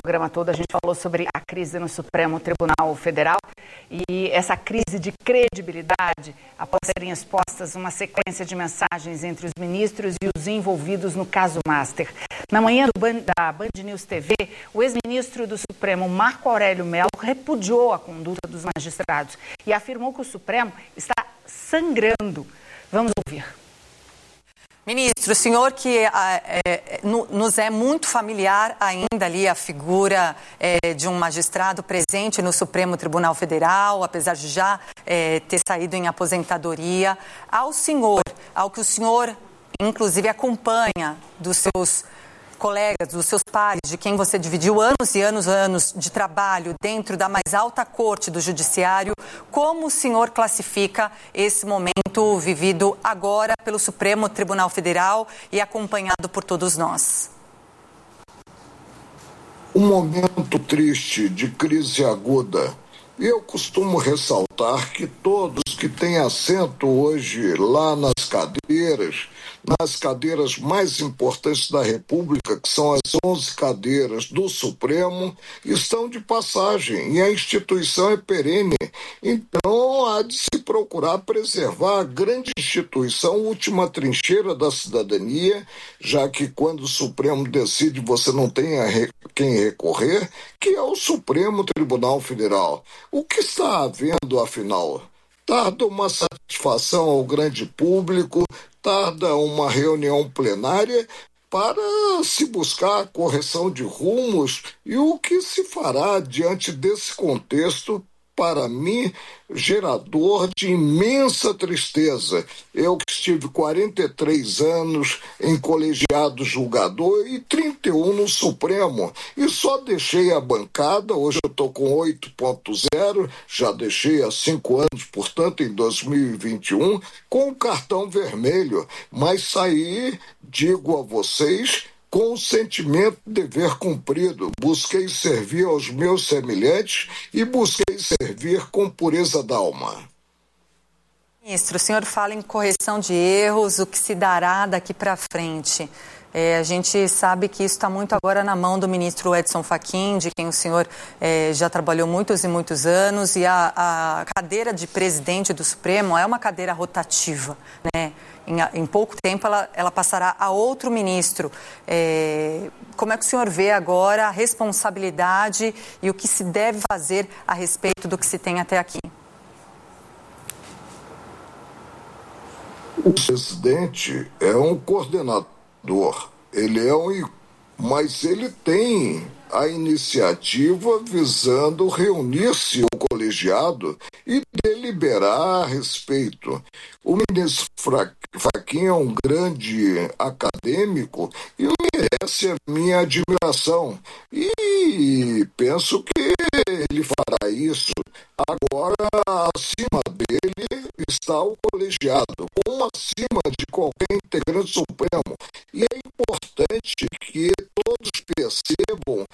programa todo a gente falou sobre a crise no Supremo Tribunal Federal e essa crise de credibilidade após serem expostas uma sequência de mensagens entre os ministros e os envolvidos no caso Master. Na manhã da Band News TV, o ex-ministro do Supremo, Marco Aurélio Mello, repudiou a conduta dos magistrados e afirmou que o Supremo está sangrando. Vamos ouvir. Ministro, o senhor que nos é muito familiar ainda ali a figura de um magistrado presente no Supremo Tribunal Federal, apesar de já ter saído em aposentadoria, ao que o senhor inclusive acompanha dos seus colegas, dos seus pares, de quem você dividiu anos e anos de trabalho dentro da mais alta corte do judiciário, como o senhor classifica esse momento vivido agora pelo Supremo Tribunal Federal e acompanhado por todos nós? Um momento triste de crise aguda. Eu costumo ressaltar que todos que têm assento hoje lá nas cadeiras mais importantes da República, que são as 11 cadeiras do Supremo, estão de passagem e a instituição é perene. Então, há de se procurar preservar a grande instituição, última trincheira da cidadania, já que quando o Supremo decide você não tem a quem recorrer, que é o Supremo Tribunal Federal. O que está havendo, afinal? Tarda uma satisfação ao grande público, tarda uma reunião plenária para se buscar a correção de rumos e o que se fará diante desse contexto, para mim, gerador de imensa tristeza. Eu que estive 43 anos em colegiado julgador e 31 no Supremo, e só deixei a bancada, hoje eu estou com 8.0, já deixei há 5 anos, portanto, em 2021, com o cartão vermelho, mas saí, digo a vocês, com o sentimento de dever cumprido. Busquei servir aos meus semelhantes e busquei servir com pureza d'alma. Ministro, o senhor fala em correção de erros, o que se dará daqui para frente. A gente sabe que isso está muito agora na mão do ministro Edson Fachin, de quem o senhor já trabalhou muitos e muitos anos, e a cadeira de presidente do Supremo é uma cadeira rotativa, né? Em pouco tempo ela passará a outro ministro. Como é que o senhor vê agora a responsabilidade e o que se deve fazer a respeito do que se tem até aqui? O presidente é um coordenador, mas ele tem a iniciativa visando reunir-se o colegiado e deliberar a respeito. O ministro Fachin é um grande acadêmico e merece a minha admiração. E penso que ele fará isso. Agora, acima dele está o colegiado, como acima de qualquer integrante supremo. E é importante que todos percebam